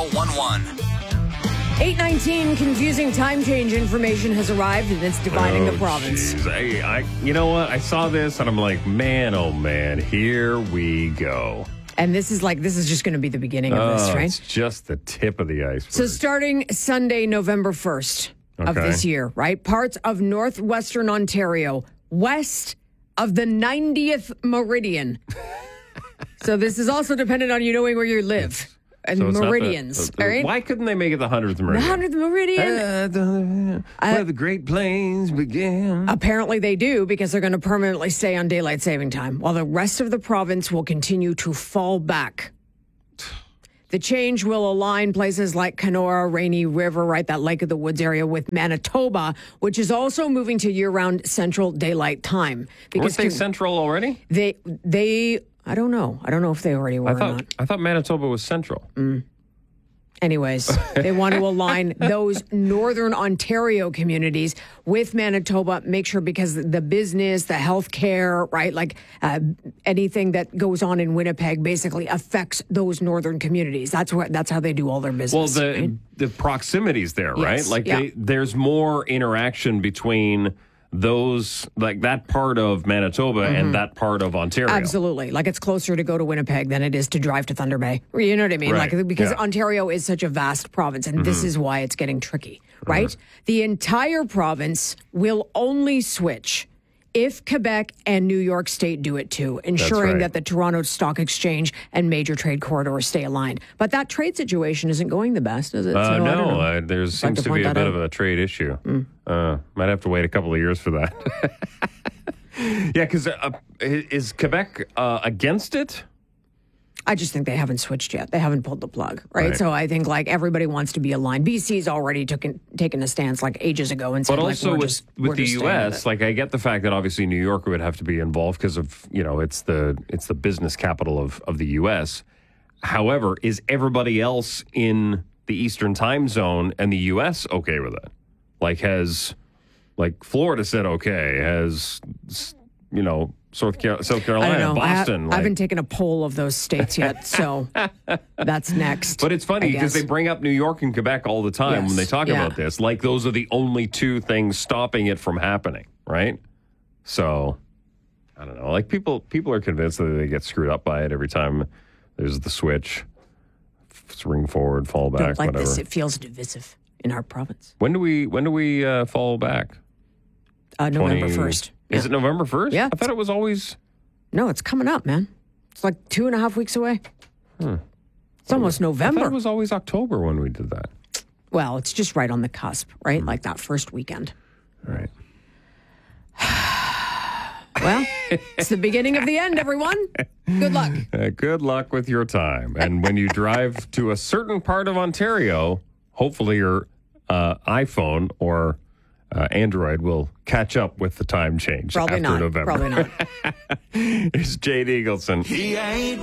1011. 8:19, confusing time change information has arrived, and it's dividing the province. Geez. You know what? I saw this, and I'm like, man, oh, man, here we go. And this is just going to be the beginning of this, right? It's just the tip of the iceberg. So starting Sunday, November 1st of this year, right? Parts of northwestern Ontario, west of the 90th meridian. So this is also dependent on you knowing where you live. And so meridians, all right? Why couldn't they make it the 100th meridian? The 100th meridian. Where the Great Plains begin. Apparently they do, because they're going to permanently stay on daylight saving time, while the rest of the province will continue to fall back. The change will align places like Kenora, Rainy River, right, that Lake of the Woods area, with Manitoba, which is also moving to year-round central daylight time. Weren't they central already? They I don't know. I don't know if they already were or not. I thought Manitoba was central. Anyways, they want to align those northern Ontario communities with Manitoba, make sure, because the business, the healthcare, right, like anything that goes on in Winnipeg basically affects those northern communities. That's how they do all their business. Well, the proximity's there, right? Yes, like there's more interaction between those, like that part of Manitoba and that part of Ontario. Absolutely. Like, it's closer to go to Winnipeg than it is to drive to Thunder Bay. You know what I mean? Right. Like, because Ontario is such a vast province, and this is why it's getting tricky, right? The entire province will only switch if Quebec and New York State do it too, ensuring that the Toronto Stock Exchange and major trade corridors stay aligned. But that trade situation isn't going the best, is it? No, there seems to be a bit of a trade issue. Might have to wait a couple of years for that. Yeah, because is Quebec against it? I just think they haven't switched yet. They haven't pulled the plug, right? So I think, like, everybody wants to be aligned. BC's already taken a stance like ages ago and said, but also like, with the U.S., like, I get the fact that obviously New York would have to be involved because of, it's the business capital of the U.S. However, is everybody else in the Eastern time zone and the U.S. okay with it? Like, Florida said okay, has, South Carolina, Boston. I haven't taken a poll of those states yet, so that's next. But it's funny because they bring up New York and Quebec all the time when they talk about this. Like, those are the only two things stopping it from happening, right? So, I don't know. Like, people are convinced that they get screwed up by it every time there's the switch. Swing forward, fall back, like whatever. This, it feels divisive in our province. When do we fall back? November 1st. Is it November 1st? Yeah. I thought it was always... No, it's coming up, man. It's like 2.5 weeks away. It's almost November. I thought it was always October when we did that. Well, it's just right on the cusp, right? Like that first weekend. All right. Well, it's the beginning of the end, everyone. Good luck. Good luck with your time. And when you drive to a certain part of Ontario, hopefully your iPhone or Android will catch up with the time change after November. Probably not. Here's Jade Eagleson. He ain't